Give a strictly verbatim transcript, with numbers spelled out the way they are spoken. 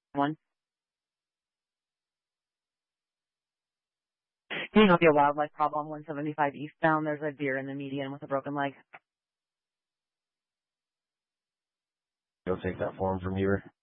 One. Can you help your wildlife problem? one seventy-five eastbound. There's a deer in the median with a broken leg. Go take that form from here.